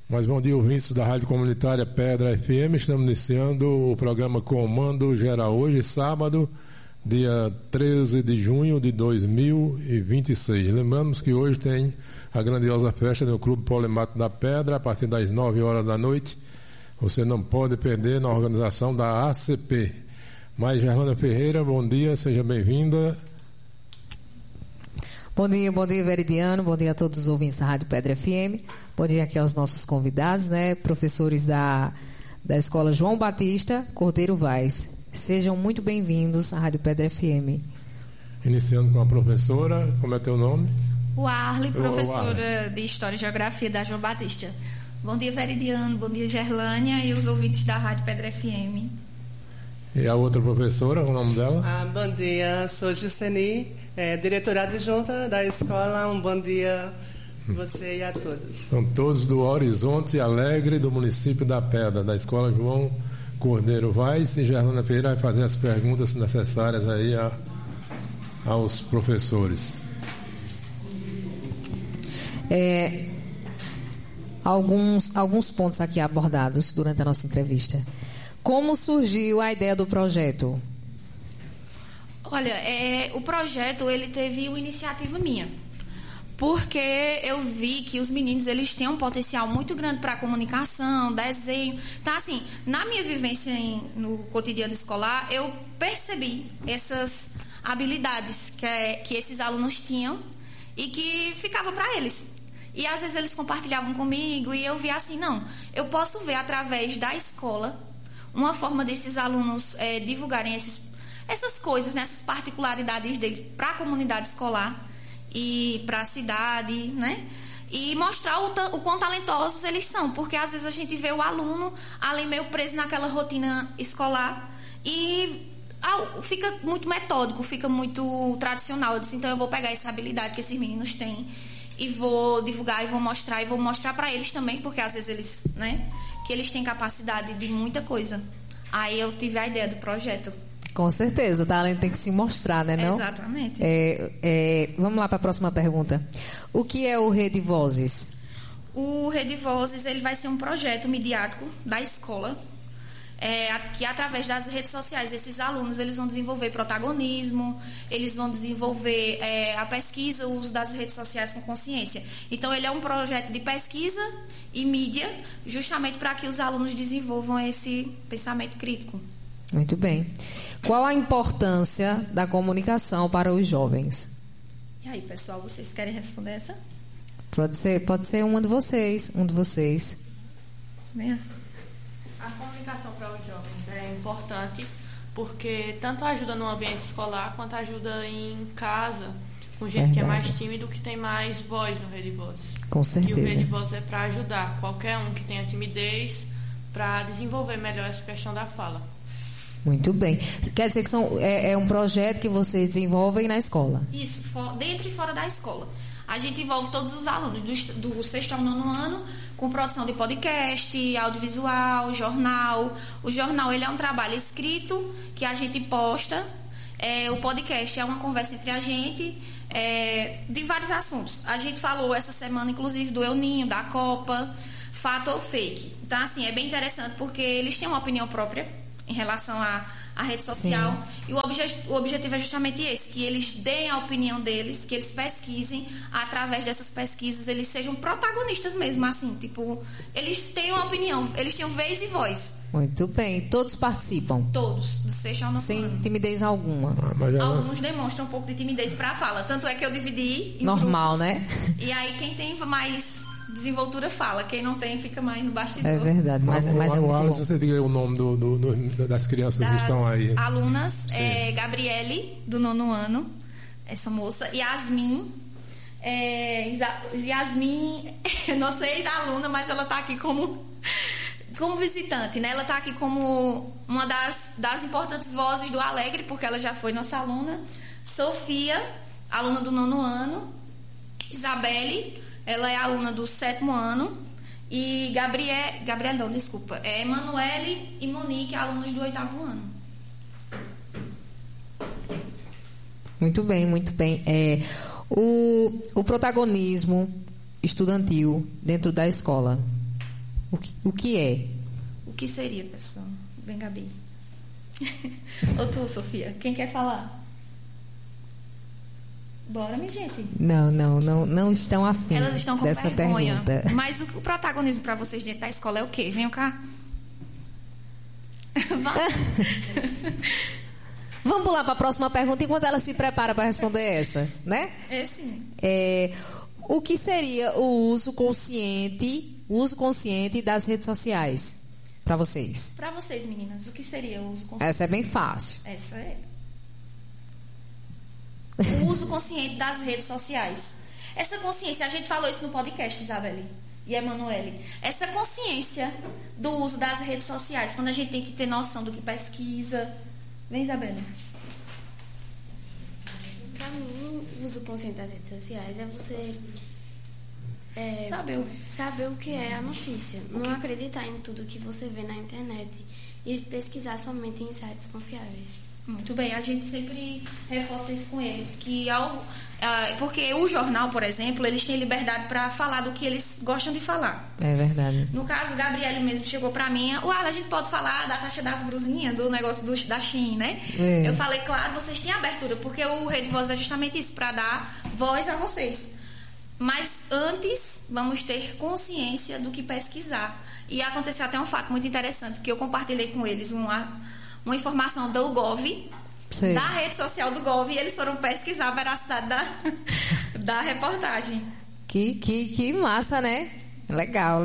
Mas bom dia, ouvintes da Rádio Comunitária Pedra FM. Estamos iniciando o programa Comando Geral hoje, sábado, dia 13 de junho de 2026. Lembramos que hoje tem a grandiosa festa no Clube Polimato da Pedra, a partir das 9 horas da noite. Você não pode perder na organização da ACP. Mas Gerlana Ferreira, bom dia, seja bem-vinda. Bom dia, Veridiano, bom dia a todos os ouvintes da Rádio Pedra FM. Bom dia aqui aos nossos convidados, professores da Escola João Batista Cordeiro Vaz. Sejam muito bem-vindos à Rádio Pedra FM. Iniciando com a professora, como é teu nome? O Arley, professora de História e Geografia da João Batista. Bom dia, Veridiano, bom dia, Gerlânia e os ouvintes da Rádio Pedra FM. E a outra professora, o nome dela? Bom dia, sou Jusceni, diretora adjunta da escola. Um bom dia a você e a todos. São todos do Horizonte Alegre, do município da Pedra, da Escola João Cordeiro Vaz. E Gerlana Ferreira vai fazer as perguntas necessárias aí aos professores. Alguns pontos aqui abordados durante a nossa entrevista. Como surgiu a ideia do projeto? Olha, o projeto ele teve uma iniciativa minha, porque eu vi que os meninos eles têm um potencial muito grande para comunicação, desenho. Então, assim, na minha vivência no cotidiano escolar, eu percebi essas habilidades que esses alunos tinham e que ficava para eles. E às vezes eles compartilhavam comigo e eu via assim, não, eu posso ver através da escola uma forma desses alunos divulgarem essas coisas, essas particularidades deles para a comunidade escolar e para a cidade, E mostrar o quão talentosos eles são, porque às vezes a gente vê o aluno ali meio preso naquela rotina escolar e fica muito metódico, fica muito tradicional. Eu disse, então eu vou pegar essa habilidade que esses meninos têm e vou divulgar e vou mostrar para eles também, porque às vezes eles, que eles têm capacidade de muita coisa. Aí eu tive a ideia do projeto. Com certeza, o talento tem que se mostrar, não? Exatamente. Vamos lá para a próxima pergunta. O que é o Rede Vozes? O Rede Vozes ele vai ser um projeto midiático da escola, que através das redes sociais esses alunos eles vão desenvolver protagonismo, eles vão desenvolver a pesquisa, o uso das redes sociais com consciência. Então ele é um projeto de pesquisa e mídia, justamente para que os alunos desenvolvam esse pensamento crítico. Muito bem. Qual a importância da comunicação para os jovens? E aí, pessoal, vocês querem responder essa? Pode ser um de vocês. Venha. A comunicação para os jovens é importante porque tanto ajuda no ambiente escolar quanto ajuda em casa, com gente que é mais tímido, que tem mais voz no Rede Vozes. Com certeza. E o Rede Vozes é para ajudar qualquer um que tenha timidez para desenvolver melhor essa questão da fala. Muito bem. Quer dizer que é um projeto que vocês desenvolvem na escola? Isso, dentro e fora da escola. A gente envolve todos os alunos, do sexto ao nono ano, com produção de podcast, audiovisual, jornal. O jornal ele é um trabalho escrito que a gente posta. O podcast é uma conversa entre a gente de vários assuntos. A gente falou essa semana, inclusive, do El Ninho, da Copa, fato ou fake. Então, assim, é bem interessante porque eles têm uma opinião própria em relação à rede social. Sim. E o objetivo é justamente esse, que eles deem a opinião deles, que eles pesquisem, através dessas pesquisas eles sejam protagonistas mesmo, assim, tipo, eles têm uma opinião, eles têm vez e voz. Muito bem, todos participam? Todos, do sexto ao nono ano. Sem timidez alguma? Alguns demonstram um pouco de timidez para a fala, tanto é que eu dividi em normal, grupos, E aí quem tem mais desenvoltura fala, quem não tem fica mais no bastidor. É verdade, mas é muito bom. Você diga o nome das crianças que estão aí. Alunas, Gabriele, do nono ano, essa moça, Yasmin, eu não sei ex-aluna, mas ela está aqui como visitante, Ela está aqui como uma das importantes vozes do Alegre, porque ela já foi nossa aluna. Sofia, aluna do nono ano. Isabelle, ela é aluna do sétimo ano. E Emanuele e Monique, alunos do oitavo ano. Muito bem, muito bem. O protagonismo estudantil dentro da escola. O que é? O que seria, pessoal? Vem, Gabi. Ou tu, Sofia? Quem quer falar? Bora, minha gente. Não estão afim. Elas estão com dessa vergonha. pergunta. Mas o protagonismo para vocês dentro da escola é o quê? Venham cá. Vamos pular para a próxima pergunta enquanto ela se prepara para responder essa, né? Sim. O que seria o uso consciente das redes sociais para vocês? Para vocês, meninas, o que seria o uso consciente? Essa é bem fácil. Essa é. O uso consciente das redes sociais. Essa consciência, a gente falou isso no podcast, Isabelle e Emanuele. Essa consciência do uso das redes sociais, quando a gente tem que ter noção do que pesquisa. Vem, Isabelle. Para mim, o uso consciente das redes sociais é você saber o que é a notícia. Não acreditar em tudo que você vê na internet e pesquisar somente em sites confiáveis. Muito bem, a gente sempre reforça isso com eles, que porque o jornal, por exemplo, eles têm liberdade para falar do que eles gostam de falar. É verdade. No caso, o Gabriele mesmo chegou para mim, a gente pode falar da taxa das brusinhas, do negócio da Shein, né? Eu falei, claro, vocês têm abertura, porque o Rede Voz é justamente isso, para dar voz a vocês. Mas antes, vamos ter consciência do que pesquisar. E aconteceu até um fato muito interessante, que eu compartilhei com eles uma informação do Gov, Sim. da rede social do Gov, e eles foram pesquisar a veracidade da reportagem. Que massa, né? Legal.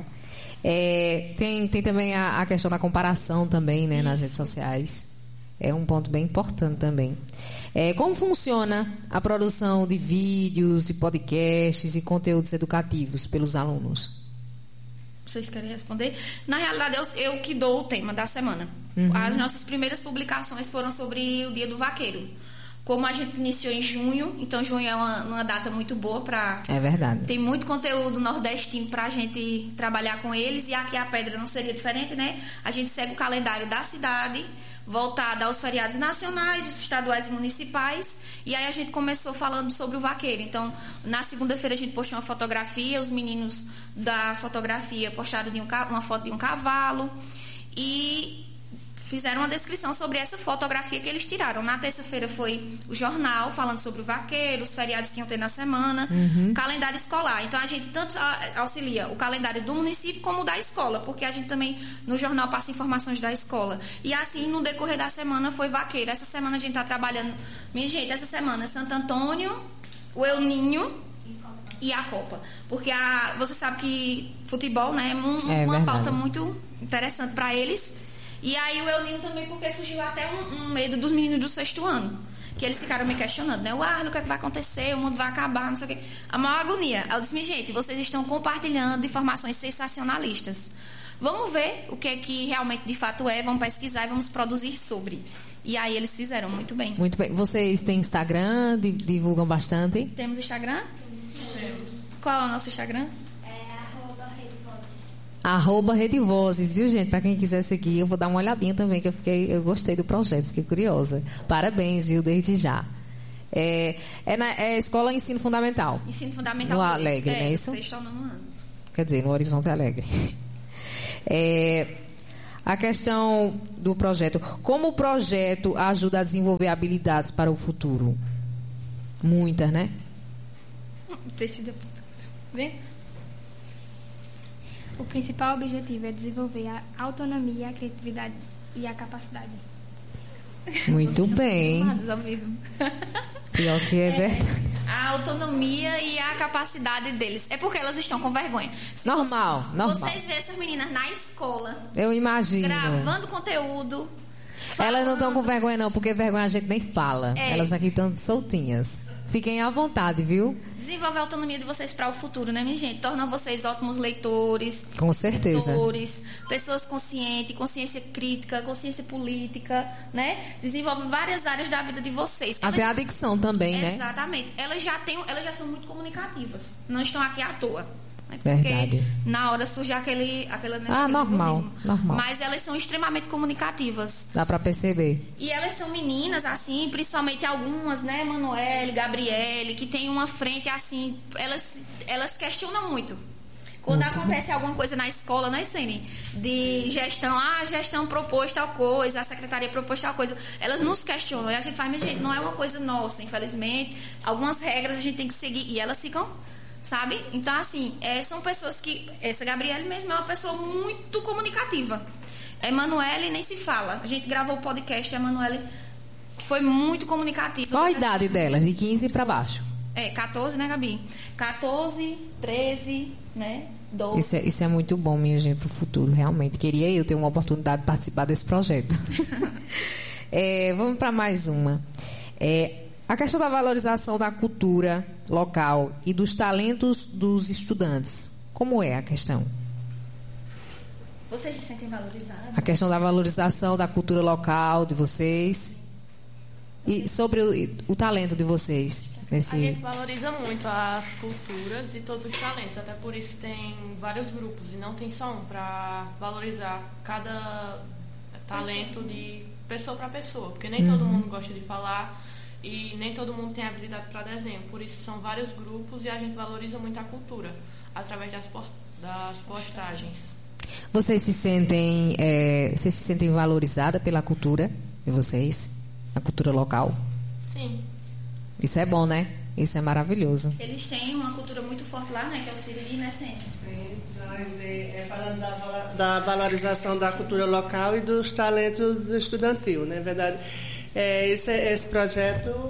Tem também a questão da comparação também, né, nas redes sociais. É um ponto bem importante também. Como funciona a produção de vídeos, de podcasts e conteúdos educativos pelos alunos? Vocês querem responder? Na realidade, eu que dou o tema da semana. As nossas primeiras publicações foram sobre o Dia do Vaqueiro. Como a gente iniciou em junho, então junho é uma data muito boa para... É verdade. Tem muito conteúdo nordestino para a gente trabalhar com eles, e aqui a Pedra não seria diferente, né? A gente segue o calendário da cidade, voltado aos feriados nacionais, estaduais e municipais, e aí a gente começou falando sobre o vaqueiro. Então, na segunda-feira a gente postou uma fotografia, os meninos da fotografia postaram uma foto de um cavalo e fizeram uma descrição sobre essa fotografia que eles tiraram. Na terça-feira foi o jornal falando sobre o vaqueiro, os feriados que iam ter na semana, calendário escolar. Então a gente tanto auxilia o calendário do município como o da escola, porque a gente também no jornal passa informações da escola. E assim, no decorrer da semana foi vaqueiro. Essa semana a gente está trabalhando... Minha gente, essa semana Santo Antônio, o El Ninho e a Copa. Porque você sabe que futebol, né, é uma pauta muito interessante para eles. E aí o El Ninho também, porque surgiu até um medo dos meninos do 6º ano. Que eles ficaram me questionando, né? O que é que vai acontecer? O mundo vai acabar, não sei o quê. A maior agonia. Ela disse, minha gente, vocês estão compartilhando informações sensacionalistas. Vamos ver o que é que realmente de fato é, vamos pesquisar e vamos produzir sobre. E aí eles fizeram muito bem. Muito bem. Vocês têm Instagram? Divulgam bastante? Temos Instagram? Sim. Qual é o nosso Instagram? @Rede Vozes, viu, gente? Para quem quiser seguir, eu vou dar uma olhadinha também, que eu gostei do projeto, fiquei curiosa. Parabéns, viu, desde já. É Escola Ensino Fundamental. Ensino Fundamental. No Alegre, não é isso? Vocês estão no ano. Quer dizer, no Horizonte Alegre. A questão do projeto. Como o projeto ajuda a desenvolver habilidades para o futuro? Muitas, né? Vem. O principal objetivo é desenvolver a autonomia, a criatividade e a capacidade. Muito bem. Ao vivo. Pior que é verdade. A autonomia e a capacidade deles. É porque elas estão com vergonha. Normal. Vocês veem essas meninas na escola. Eu imagino. Gravando conteúdo. Elas não estão com vergonha não, porque vergonha a gente nem fala. Elas aqui estão soltinhas. Fiquem à vontade, viu? Desenvolve a autonomia de vocês para o futuro, né, minha gente? Torna vocês ótimos leitores. Com certeza. Pessoas conscientes, consciência crítica, consciência política, né? Desenvolve várias áreas da vida de vocês. Até a dicção também, né? Exatamente. Elas já são muito comunicativas. Não estão aqui à toa. Verdade. Na hora surge aquele normal. Mas elas são extremamente comunicativas. Dá pra perceber. E elas são meninas, assim, principalmente algumas, né? Manoele, Gabriele, que tem uma frente, assim, elas questionam muito. Quando acontece alguma coisa na escola, né, Sene? De gestão, a gestão propôs tal coisa, a secretaria propôs tal coisa, elas nos questionam e a gente faz, mas gente, não é uma coisa nossa, infelizmente. Algumas regras a gente tem que seguir e elas ficam, sabe? Então, assim, são pessoas que... Essa Gabriele mesmo é uma pessoa muito comunicativa. A Emanuele nem se fala. A gente gravou o podcast, a Emanuele foi muito comunicativa. Qual a idade dela? De 15 para baixo? 14, né, Gabi? 14, 13, né? 12. Isso é muito bom, minha gente, para o futuro, realmente. Queria eu ter uma oportunidade de participar desse projeto. Vamos para mais uma. A questão da valorização da cultura local e dos talentos dos estudantes. Como é a questão? Vocês se sentem valorizados? A questão da valorização da cultura local de vocês e sobre o talento de vocês. A gente valoriza muito as culturas e todos os talentos, até por isso tem vários grupos e não tem só um, para valorizar cada talento de pessoa para pessoa, porque nem todo mundo gosta de falar e nem todo mundo tem habilidade para desenho, por isso são vários grupos e a gente valoriza muito a cultura através das postagens. Vocês se sentem valorizadas pela cultura de vocês? A cultura local? Sim. Isso é bom, né? Isso é maravilhoso. Eles têm uma cultura muito forte lá, né? Que é o Siriri, né, Sene? Sim, nós falando da valorização da cultura local e dos talentos do estudantil, né? Verdade. Esse projeto...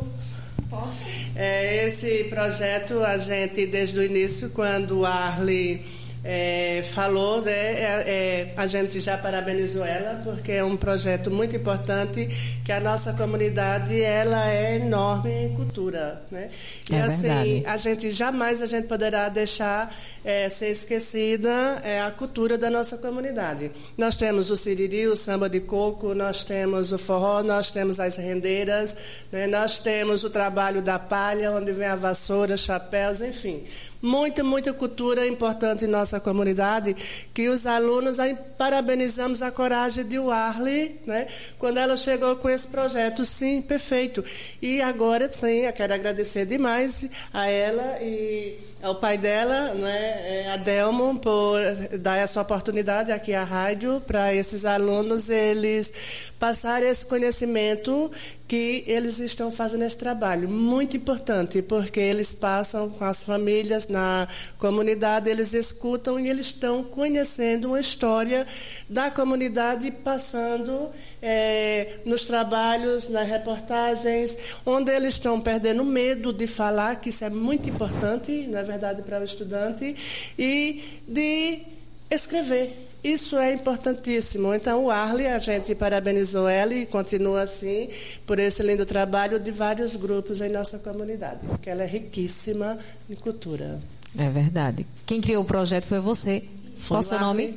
Esse projeto, a gente, desde o início, quando o Arli... falou, né, a gente já parabenizou ela, porque é um projeto muito importante, que a nossa comunidade ela é enorme em cultura, né? E assim, a gente jamais poderá deixar ser esquecida a cultura da nossa comunidade. Nós temos o siriri, o samba de coco, nós temos o forró, nós temos as rendeiras, né? Nós temos o trabalho da palha, onde vem a vassoura, chapéus, enfim. Muita cultura importante em nossa comunidade, que os alunos, aí parabenizamos a coragem de Arli, né? Quando ela chegou com esse projeto, sim, perfeito. E agora, sim, eu quero agradecer demais a ela e ao pai dela, né, Adelmo, por dar essa oportunidade aqui à rádio para esses alunos, eles passarem esse conhecimento que eles estão fazendo esse trabalho. Muito importante, porque eles passam com as famílias na comunidade, eles escutam e eles estão conhecendo uma história da comunidade, passando nos trabalhos, nas reportagens, onde eles estão perdendo medo de falar, que isso é muito importante, na verdade, para o estudante, e de escrever. Isso é importantíssimo. Então, o Arli, a gente parabenizou ela e continua assim por esse lindo trabalho de vários grupos em nossa comunidade, porque ela é riquíssima em cultura. É verdade. Quem criou o projeto foi você. Qual o seu nome?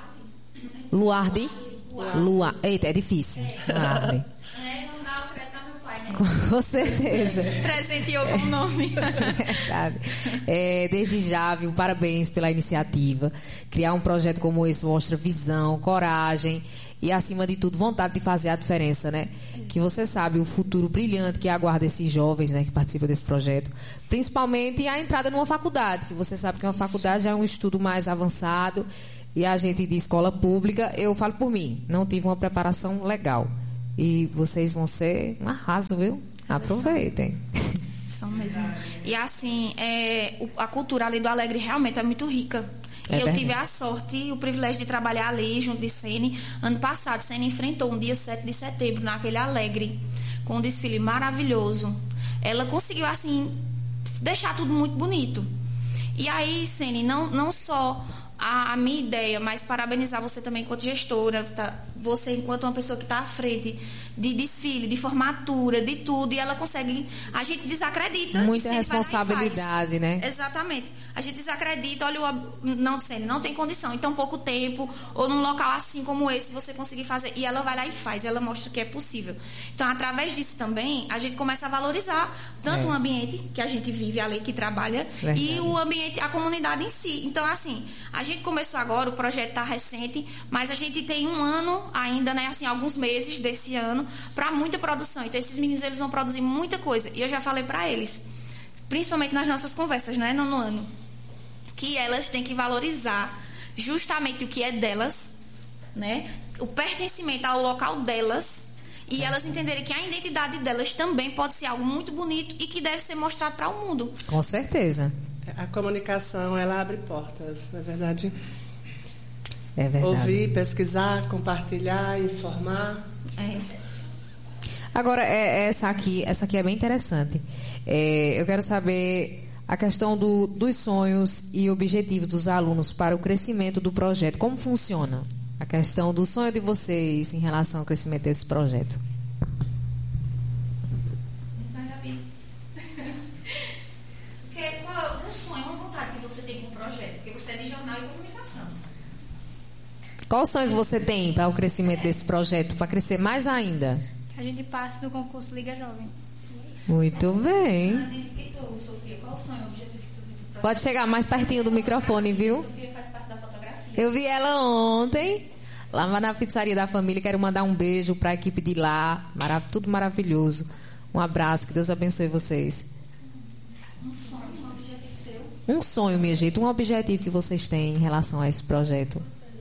Luardi? Lua. Eita, é difícil. Luardi. Não dá o crédito ao meu pai, né? Com certeza. Presenteou com o nome. Verdade. Desde já, viu, parabéns pela iniciativa. Criar um projeto como esse mostra visão, coragem e, acima de tudo, vontade de fazer a diferença, né? Que você sabe o futuro brilhante que aguarda esses jovens, né, que participam desse projeto. Principalmente a entrada numa faculdade, que você sabe que uma faculdade já é um estudo mais avançado. E a gente de escola pública, eu falo por mim, não tive uma preparação legal. E vocês vão ser um arraso, viu? Aproveitem. São mesmo. E assim, a cultura ali do Alegre realmente é muito rica. E eu tive a sorte e o privilégio de trabalhar ali junto de Sene. Ano passado, Sene enfrentou um dia 7 de setembro, naquele Alegre, com um desfile maravilhoso. Ela conseguiu, assim, deixar tudo muito bonito. E aí, Sene, não só a minha ideia, mas parabenizar você também enquanto gestora, tá? Você enquanto uma pessoa que está à frente de desfile, de formatura, de tudo, e ela consegue, a gente desacredita. Muita responsabilidade, né? Exatamente. A gente desacredita, olha, não tem condição, em tão pouco tempo, ou num local assim como esse, você conseguir fazer, e ela vai lá e faz, ela mostra que é possível. Então, através disso também, a gente começa a valorizar tanto o ambiente que a gente vive ali, que trabalha, e o ambiente, a comunidade em si. Então, assim, a gente começou agora, o projeto está recente, mas a gente tem um ano ainda, né, assim, alguns meses desse ano, para muita produção. Então, esses meninos, eles vão produzir muita coisa. E eu já falei para eles, principalmente nas nossas conversas, né, no ano. que elas têm que valorizar justamente o que é delas, né? O pertencimento ao local delas, e elas entenderem que a identidade delas também pode ser algo muito bonito e que deve ser mostrado para o mundo. Com certeza. A comunicação, ela abre portas, não é verdade? É verdade. Ouvir, pesquisar, compartilhar, informar. Agora, essa aqui é bem interessante. Eu quero saber a questão dos sonhos e objetivos dos alunos para o crescimento do projeto. Como funciona a questão do sonho de vocês em relação ao crescimento desse projeto? Qual é um sonho, uma vontade que você tem com o projeto? Porque você é de jornal e comunicação. Qual o sonho que você tem para o crescimento desse projeto, para crescer mais ainda? Que a gente passe no concurso Liga Jovem. Muito bem. E tu, Sofia, qual o sonho, o objetivo que tu tem com o projeto? Pode chegar mais pertinho do microfone, viu? Sofia faz parte da fotografia. Eu vi ela ontem, lá na pizzaria da família. Quero mandar um beijo para a equipe de lá. Tudo maravilhoso. Um abraço, que Deus abençoe vocês. Um sonho, um objetivo teu. Um sonho, minha gente, um objetivo que vocês têm em relação a esse projeto.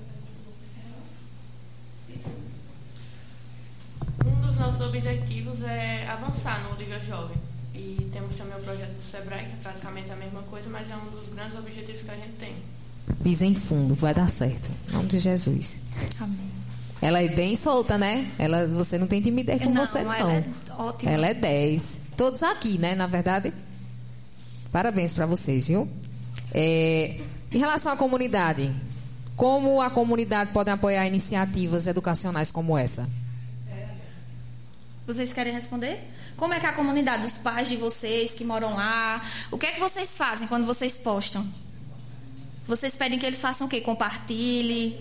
Um dos nossos objetivos é avançar no Liga Jovem. E temos também o projeto do Sebrae, que é praticamente a mesma coisa, mas é um dos grandes objetivos que a gente tem. Pisa em fundo, vai dar certo. Em nome de Jesus. Amém. Ela é bem solta, né? Você não tem timidez com você, não. Ela é ótima. Ela é 10. Todos aqui, né? Na verdade. Parabéns para vocês, viu? Em relação à comunidade, como a comunidade pode apoiar iniciativas educacionais como essa? Vocês querem responder? Como é que a comunidade, os pais de vocês que moram lá, o que é que vocês fazem quando vocês postam? Vocês pedem que eles façam o quê? Compartilhe,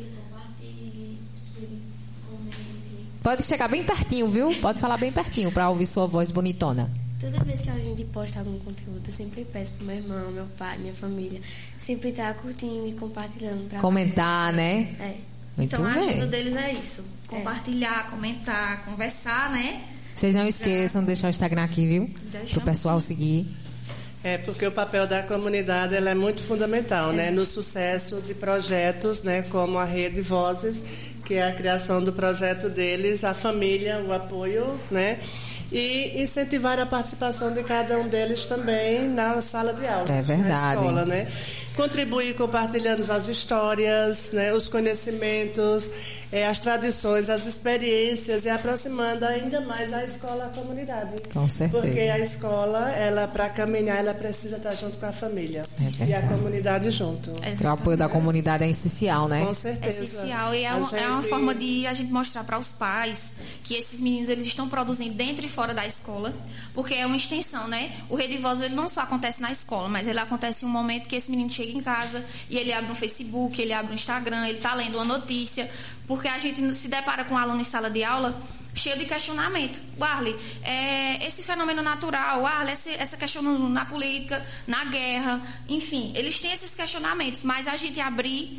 Comente. Pode chegar bem pertinho, viu? Pode falar bem pertinho para ouvir sua voz bonitona. Toda vez que a gente posta algum conteúdo, eu sempre peço pro meu irmão, meu pai, minha família, sempre tá curtindo e compartilhando pra Comentar, vocês. né? É. Muito então a bem. ajuda deles é isso. Compartilhar, comentar, conversar, né? Vocês não esqueçam de deixar o Instagram aqui, viu? Para o pessoal seguir. Porque o papel da comunidade ela é muito fundamental, né, no sucesso de projetos, né, como a Rede Vozes, que é a criação do projeto deles, a família, o apoio, né, e incentivar a participação de cada um deles também na sala de aula, É verdade. na escola, né. Contribuir compartilhando as histórias, né, os conhecimentos, as tradições, as experiências e aproximando ainda mais a escola à comunidade. Com certeza. Porque a escola, ela para caminhar, ela precisa estar junto com a família verdade. e a comunidade junto. O apoio da comunidade é essencial, né? Com certeza. Essencial. E é uma forma de a gente mostrar para os pais que esses meninos eles estão produzindo dentro e fora da escola, porque é uma extensão, né? O Rede Voz ele não só acontece na escola, mas ele acontece em um momento que esse menino chega em casa e ele abre um Facebook, ele abre um Instagram, ele está lendo uma notícia, porque a gente se depara com um aluno em sala de aula cheio de questionamento. Warley, esse fenômeno natural, Warley, essa questão na política, na guerra, enfim, eles têm esses questionamentos, mas a gente abrir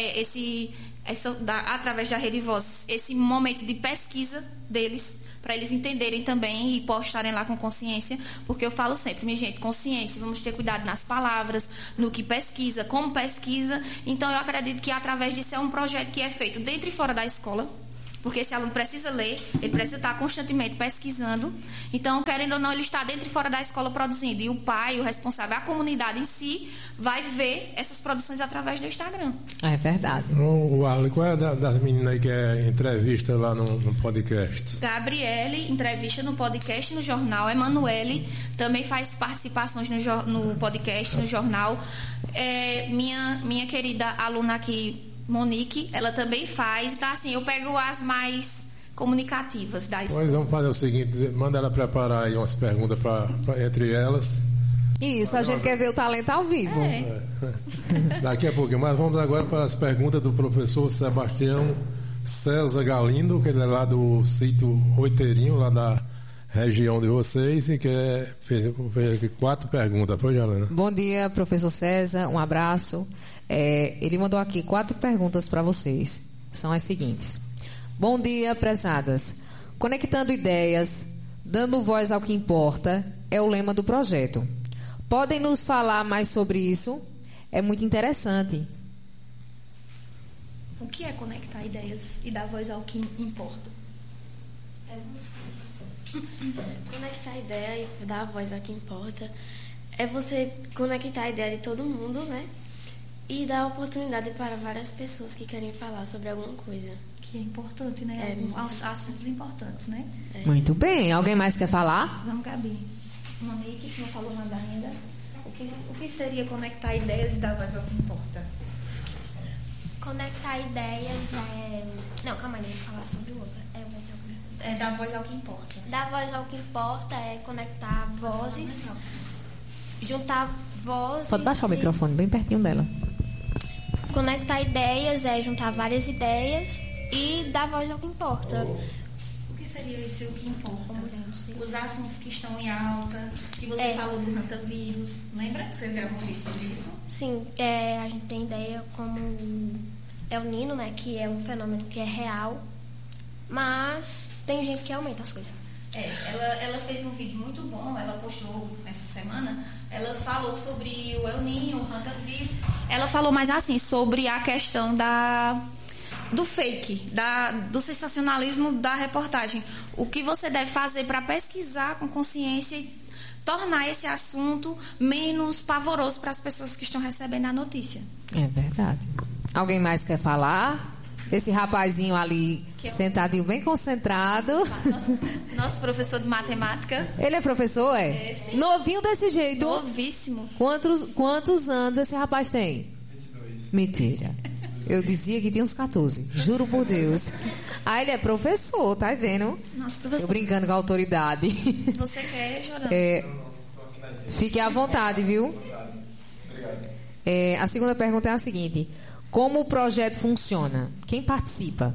através da Rede Vozes, esse momento de pesquisa deles, para eles entenderem também e postarem lá com consciência, porque eu falo sempre, minha gente, consciência, vamos ter cuidado nas palavras, no que pesquisa, como pesquisa. Então eu acredito que através disso é um projeto que é feito dentro e fora da escola, porque esse aluno precisa ler, ele precisa estar constantemente pesquisando. Então, querendo ou não, ele está dentro e fora da escola produzindo. E o pai, o responsável, a comunidade em si, vai ver essas produções através do Instagram. É verdade. O Arley, qual é das meninas aí que é entrevista lá no podcast? Gabriele, entrevista no podcast, no jornal. Emanuele também faz participações no podcast, no jornal. Minha querida aluna aqui, Monique, ela também faz, tá? Assim, eu pego as mais comunicativas da escola. Pois vamos fazer o seguinte, manda ela preparar aí umas perguntas entre elas. Isso, a gente quer ver o talento ao vivo. Daqui a pouquinho, mas vamos agora para as perguntas do professor Sebastião César Galindo, que ele é lá do sítio Oiteirinho, lá da região de vocês, e que fez aqui 4 perguntas. Foi, Jalena? Bom dia, professor César, um abraço. Ele mandou aqui 4 perguntas para vocês. São as seguintes. Bom dia, prezadas. Conectando ideias, dando voz ao que importa, é o lema do projeto. Podem nos falar mais sobre isso? é muito interessante. O que é conectar ideias e dar voz ao que importa? Conectar a ideia e dar voz ao que importa é você conectar a ideia de todo mundo, né? E dar oportunidade para várias pessoas que querem falar sobre alguma coisa. Que é importante, né? Assuntos importantes, né? Muito bem. Alguém mais quer falar? Vamos, Gabi. Monique, que não falou nada ainda. O que seria conectar ideias e dar voz ao que importa? Conectar ideias é... Não, calma aí, eu vou falar sobre o outro. É dar voz ao que importa. Dar voz ao que importa é conectar vozes, juntar vozes... Pode baixar o microfone bem pertinho dela. Conectar ideias é juntar várias ideias e dar voz ao que importa. O que seria esse o que importa? Os assuntos que estão em alta, que você falou do hantavirus. Lembra que você já ouviu sobre isso? Sim, a gente tem ideia como El Niño, né, que é um fenômeno que é real, mas tem gente que aumenta as coisas. Ela fez um vídeo muito bom, ela postou essa semana, ela falou sobre o El Niño, o hantavirus. Ela falou mais assim, sobre a questão do fake, do sensacionalismo da reportagem. O que você deve fazer para pesquisar com consciência e tornar esse assunto menos pavoroso para as pessoas que estão recebendo a notícia. É verdade. Alguém mais quer falar? Esse rapazinho ali, sentadinho, bem concentrado. Nosso professor de matemática. Ele é professor, Sim. Novinho desse jeito? Novíssimo. Quantos anos esse rapaz tem? 22. Mentira. Eu dizia que tinha uns 14. Juro por Deus. Ah, ele é professor, tá vendo? Nosso professor. Eu brincando com a autoridade. Você quer chorando? Fique à vontade, viu? Obrigado. A segunda pergunta é a seguinte. Como o projeto funciona? Quem participa?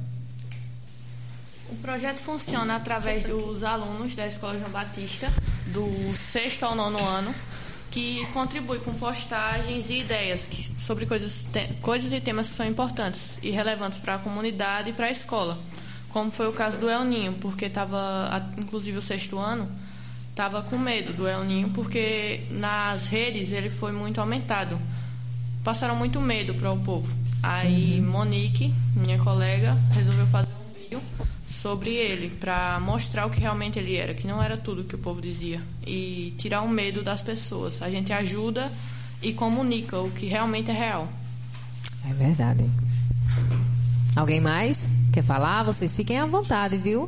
O projeto funciona através dos alunos da Escola João Batista, do 6º ao 9º ano, que contribui com postagens e ideias sobre coisas e temas que são importantes e relevantes para a comunidade e para a escola, como foi o caso do El Niño, porque inclusive o 6º ano, estava com medo do El Niño, porque nas redes ele foi muito aumentado. Passaram muito medo para o povo. Aí Monique, minha colega, resolveu fazer um vídeo sobre ele, para mostrar o que realmente ele era, que não era tudo que o povo dizia, e tirar o medo das pessoas. A gente ajuda e comunica o que realmente é real. É verdade. Alguém mais quer falar? Vocês fiquem à vontade, viu?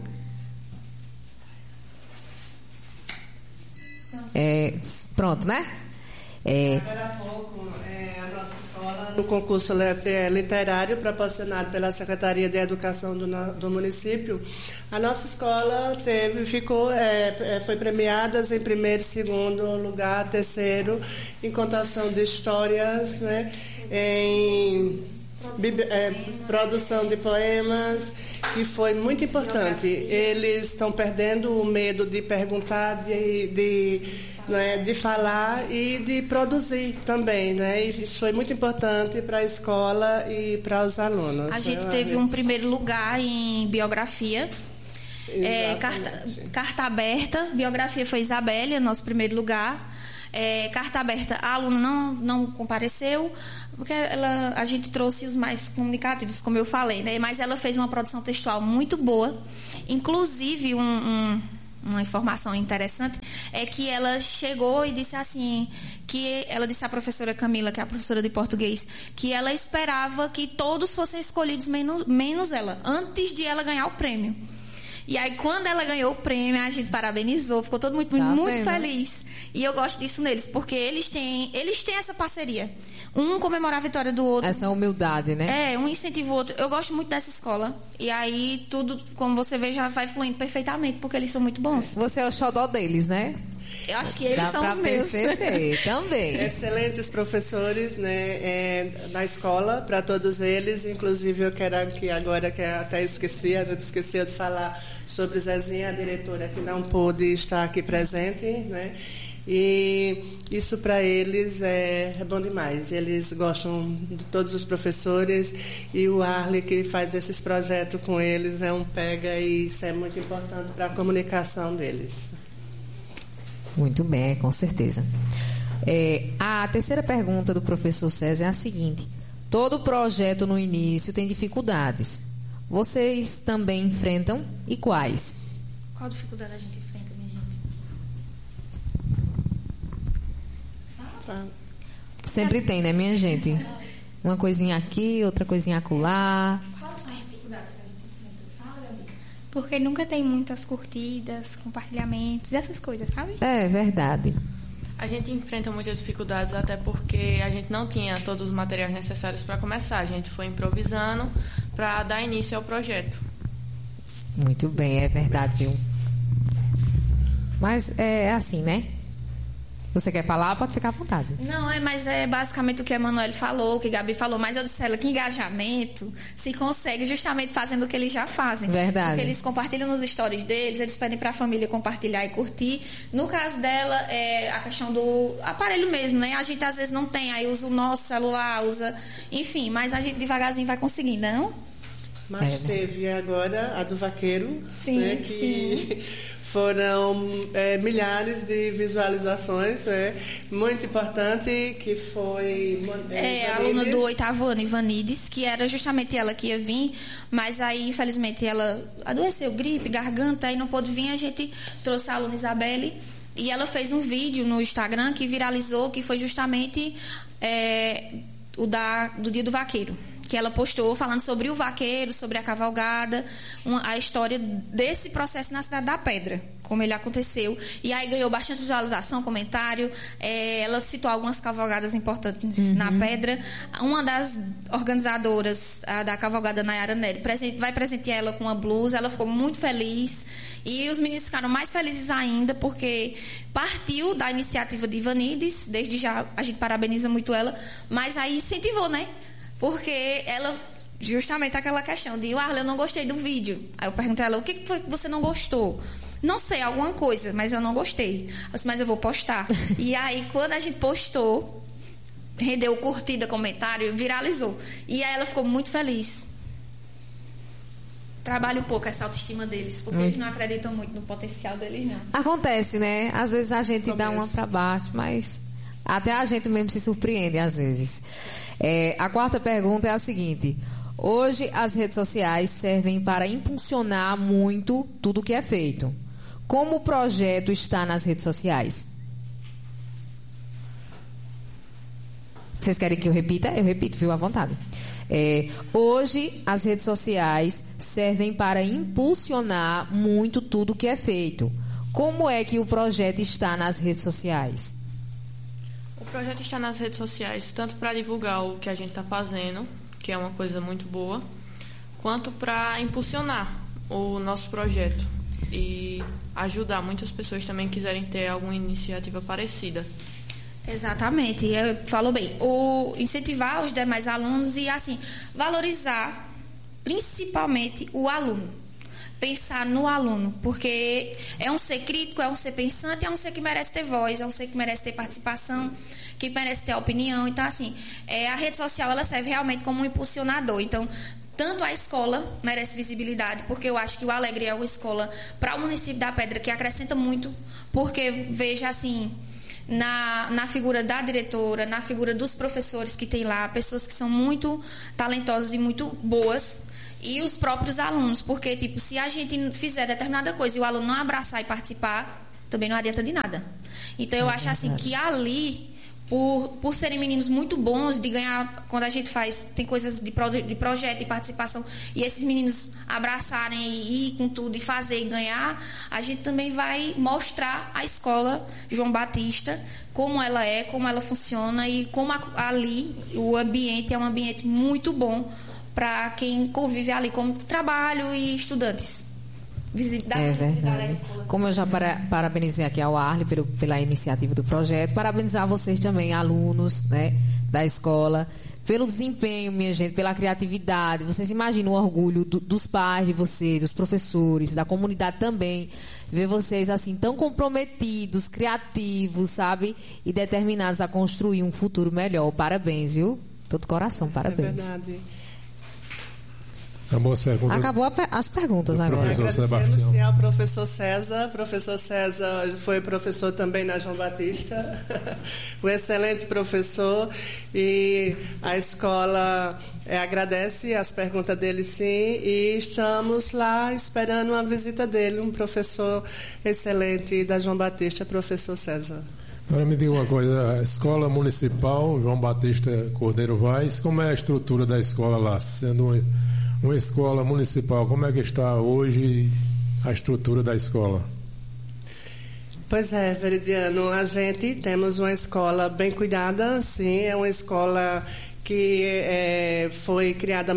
Pronto, né? Agora há pouco, a nossa escola, no concurso literário proporcionado pela Secretaria de Educação do município, a nossa escola foi premiada em primeiro, segundo lugar, terceiro, em contação de histórias, né, em produção de poemas, que foi muito importante. Eles estão perdendo o medo de perguntar, de falar e de produzir também, né? E isso foi muito importante para a escola e para os alunos. A gente teve um primeiro lugar em biografia. Carta aberta, biografia foi Isabélia, nosso primeiro lugar. Carta aberta, a aluna não compareceu, porque a gente trouxe os mais comunicativos, como eu falei, né? Mas ela fez uma produção textual muito boa. Inclusive, uma informação interessante é que ela chegou e disse assim, que ela disse à professora Camila, que é a professora de português, que ela esperava que todos fossem escolhidos menos ela, antes de ela ganhar o prêmio. E aí, quando ela ganhou o prêmio, a gente parabenizou, ficou todo muito feliz. E eu gosto disso neles, porque eles têm essa parceria. Um comemora a vitória do outro. Essa humildade, né? Um incentiva o outro. Eu gosto muito dessa escola. E aí, tudo, como você vê, já vai fluindo perfeitamente, porque eles são muito bons. Você é o xodó deles, né? Eu acho que eles são os meus. Também. Excelentes professores, né, na escola, para todos eles. Inclusive, eu quero aqui agora, que até a gente esqueceu de falar sobre Zezinha, a diretora, que não pôde estar aqui presente, né? E isso para eles é bom demais. Eles gostam de todos os professores, e o Arley, que faz esses projetos com eles, é um pega, e isso é muito importante para a comunicação deles. Muito bem, com certeza. A terceira pergunta do professor César é a seguinte: todo projeto no início tem dificuldades. Vocês também enfrentam e quais? Qual dificuldade a gente enfrenta, minha gente? Sempre tem, né, minha gente? Uma coisinha aqui, outra coisinha acolá. Quais são as dificuldades que a gente enfrenta? Fala, Gabi. Porque nunca tem muitas curtidas, compartilhamentos, essas coisas, sabe? É verdade. A gente enfrenta muitas dificuldades até porque a gente não tinha todos os materiais necessários para começar. A gente foi improvisando para dar início ao projeto. Muito bem, é verdade, viu? Mas é assim, né? Você quer falar? Pode ficar à vontade. Não, mas é basicamente o que a Emanuele falou, o que a Gabi falou, mas eu disse a ela que engajamento se consegue justamente fazendo o que eles já fazem. Verdade. Porque eles compartilham nos stories deles, eles pedem para a família compartilhar e curtir. No caso dela, é a questão do aparelho mesmo, né? A gente às vezes não tem, aí usa o nosso celular, usa... Enfim, mas a gente devagarzinho vai conseguindo, não? Mas teve agora a do vaqueiro, sim, né, que sim. Foram milhares de visualizações, muito importante, que foi... a aluna do 8º ano, Ivanides, que era justamente ela que ia vir, mas aí, infelizmente, ela adoeceu, gripe, garganta, aí não pôde vir, a gente trouxe a aluna Isabelle, e ela fez um vídeo no Instagram que viralizou, que foi justamente do Dia do Vaqueiro, que ela postou falando sobre o vaqueiro, sobre a cavalgada, a história desse processo na Cidade da Pedra, como ele aconteceu. E aí ganhou bastante visualização, comentário. Ela citou algumas cavalgadas importantes na Pedra. Uma das organizadoras da cavalgada, Nayara Nery, vai presentear ela com uma blusa. Ela ficou muito feliz. E os meninos ficaram mais felizes ainda, porque partiu da iniciativa de Ivanides. Desde já a gente parabeniza muito ela. Mas aí incentivou, né? Porque ela, justamente aquela questão de, Arla, eu não gostei do vídeo. Aí eu perguntei a ela, o que foi que você não gostou? Não sei, alguma coisa, mas eu não gostei. Eu disse, mas eu vou postar. E aí, quando a gente postou, rendeu curtida, comentário, viralizou. E aí ela ficou muito feliz. Trabalha um pouco essa autoestima deles, porque eles não acreditam muito no potencial deles, não. Acontece, né? Às vezes a gente dá uma pra baixo, mas até a gente mesmo se surpreende às vezes. A quarta pergunta é a seguinte: hoje as redes sociais servem para impulsionar muito tudo que é feito. Como o projeto está nas redes sociais? Vocês querem que eu repita? Eu repito, viu? À vontade. Hoje as redes sociais servem para impulsionar muito tudo que é feito. Como é que o projeto está nas redes sociais? O projeto está nas redes sociais tanto para divulgar o que a gente está fazendo, que é uma coisa muito boa, quanto para impulsionar o nosso projeto e ajudar muitas pessoas também que quiserem ter alguma iniciativa parecida. Exatamente, falou bem. Incentivar os demais alunos e, assim, valorizar principalmente o aluno. Pensar no aluno, porque é um ser crítico, é um ser pensante, é um ser que merece ter voz, é um ser que merece ter participação, que merece ter opinião. Então, assim, a rede social, ela serve realmente como um impulsionador. Então, tanto a escola merece visibilidade, porque eu acho que o Alegre é uma escola para o município da Pedra que acrescenta muito, porque veja, assim, na figura da diretora, na figura dos professores que tem lá, pessoas que são muito talentosas e muito boas, e os próprios alunos, porque, tipo, se a gente fizer determinada coisa e o aluno não abraçar e participar, também não adianta de nada. Então, eu acho, assim, que ali, por serem meninos muito bons, de ganhar, quando a gente tem coisas de projeto, de participação, e esses meninos abraçarem e ir com tudo, e fazer e ganhar, a gente também vai mostrar a escola João Batista, como ela é, como ela funciona, e como ali o ambiente é um ambiente muito bom para quem convive ali como trabalho e estudantes. É verdade. Como eu já parabenizei aqui ao Arle pela iniciativa do projeto, parabenizar vocês também, alunos, né, da escola, pelo desempenho, minha gente, pela criatividade. Vocês imaginam o orgulho dos pais de vocês, dos professores, da comunidade também, ver vocês assim tão comprometidos, criativos, sabe, e determinados a construir um futuro melhor. Parabéns, viu? Todo coração, parabéns. É verdade. Acabou as perguntas. Acabou as perguntas agora. Agradecemos sim ao professor César. Professor César foi professor também na João Batista, um excelente professor, e a escola agradece as perguntas dele sim, e estamos lá esperando uma visita dele, um professor excelente da João Batista, professor César. Agora me diga uma coisa, a Escola Municipal João Batista Cordeiro Vaz, como é a estrutura da escola lá? Sendo uma escola municipal, como é que está hoje a estrutura da escola? Pois é, Veridiano, a gente temos uma escola bem cuidada, sim, é uma escola que foi criada em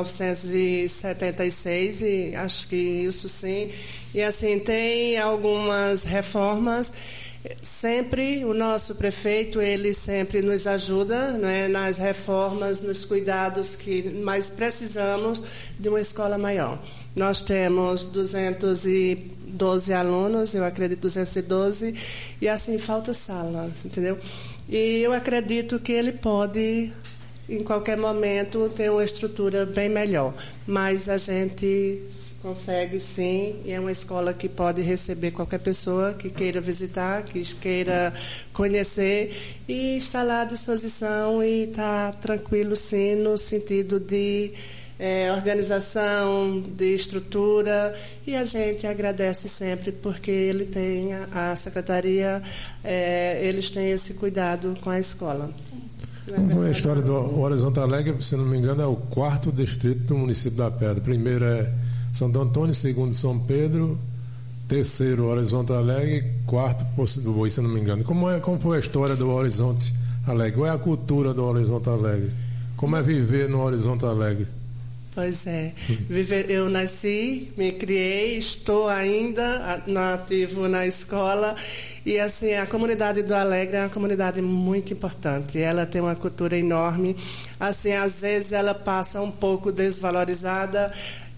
1976, e acho que isso sim, e assim, tem algumas reformas. Sempre o nosso prefeito, ele sempre nos ajuda, né, nas reformas, nos cuidados que mais precisamos de uma escola maior. Nós temos 212 alunos, eu acredito 212, e assim falta salas, entendeu? E eu acredito que ele pode, em qualquer momento, ter uma estrutura bem melhor, mas a gente consegue sim, e é uma escola que pode receber qualquer pessoa que queira visitar, que queira conhecer, e está lá à disposição e está tranquilo sim, no sentido de organização, de estrutura, e a gente agradece sempre porque ele tem, a secretaria, eles têm esse cuidado com a escola. Como foi a história do Horizonte Alegre? Se não me engano, é o 4º distrito do município da Pedra. Primeiro é Santo Antônio, segundo São Pedro, terceiro Horizonte Alegre, quarto Poço do Boi, se não me engano. Como foi a história do Horizonte Alegre? Qual é a cultura do Horizonte Alegre? Como é viver no Horizonte Alegre? Pois é, eu nasci, me criei, estou ainda ativo na escola, e assim, a comunidade do Alegre é uma comunidade muito importante, ela tem uma cultura enorme, assim, às vezes ela passa um pouco desvalorizada.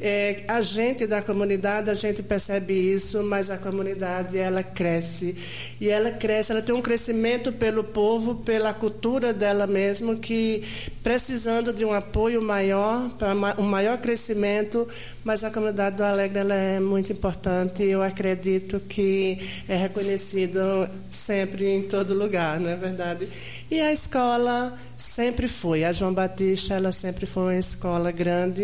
A gente da comunidade, a gente percebe isso, mas a comunidade, ela cresce, e ela tem um crescimento pelo povo, pela cultura dela mesmo, que precisando de um apoio maior, para um maior crescimento, mas a comunidade do Alegre, ela é muito importante, e eu acredito que é reconhecido sempre em todo lugar, não é verdade? E a escola sempre foi, a João Batista, ela sempre foi uma escola grande,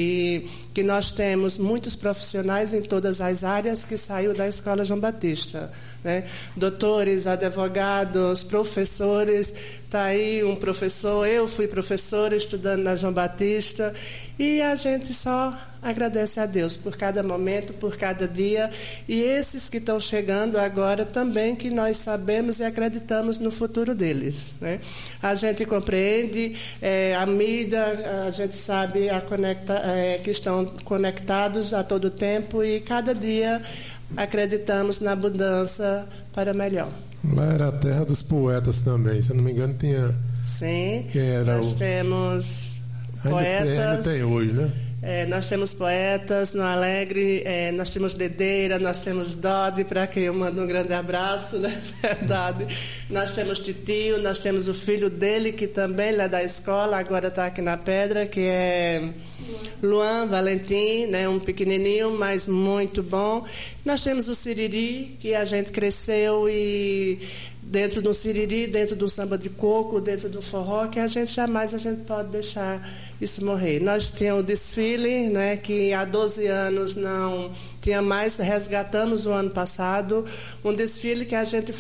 e que nós temos muitos profissionais em todas as áreas que saiu da escola João Batista, né? Doutores, advogados, professores, está aí um professor, eu fui professora estudando na João Batista, e a gente só agradece a Deus por cada momento, por cada dia, e esses que estão chegando agora também, que nós sabemos e acreditamos no futuro deles, né? A gente compreende a mídia, a gente sabe que estão conectados a todo tempo, e cada dia acreditamos na mudança para melhor. Lá era a terra dos poetas também, se eu não me engano tinha... Sim, nós temos poetas... Ainda tem hoje, né? Nós temos poetas no Alegre, nós temos Dedeira, nós temos Dodi, para quem eu mando um grande abraço, né? Verdade. Nós temos Titio, nós temos o filho dele, que também é da escola, agora está aqui na Pedra, que é Luan Valentim, né? Um pequenininho, mas muito bom. Nós temos o Siriri, que a gente cresceu, e dentro do Siriri, dentro do samba de coco, dentro do forró, que a gente jamais pode deixar isso morrer. Nós tínhamos o desfile, né, que há 12 anos não tinha mais, resgatamos o ano passado, um desfile que a gente